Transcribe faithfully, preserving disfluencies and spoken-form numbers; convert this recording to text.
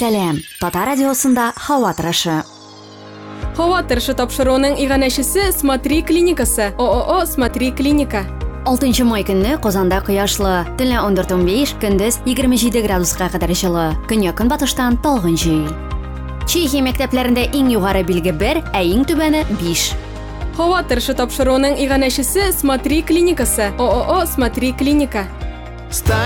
Сәлем, Татар радиосында һава торышы. Һава торышы тапшыруның иганәчесе Смотри клиникасы. ООО Смотри клиника. алтынчы май көнне Казанда кояшлы, төнлә ундүрт унбиш, көндез егерме җиде градуска кадәр җылы. Көньяк көнбатыштан талгын җил. Чехия мәктәпләрендә иң югары билге бер, ә иң түбәне биш. Һава торышы тапшыруның иганәчесе Смотри клиникасы. ООО Смотри клиника.